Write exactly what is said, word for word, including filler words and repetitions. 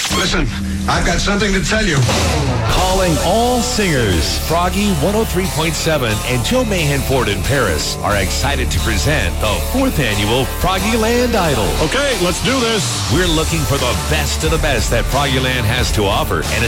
Listen, I've got something to tell you. Calling all singers. Froggy one oh three point seven and Joe Mahan Ford in Paris are excited to present the fourth annual Froggyland Idol. Okay, let's do this. We're looking for the best of the best that Froggyland has to offer, and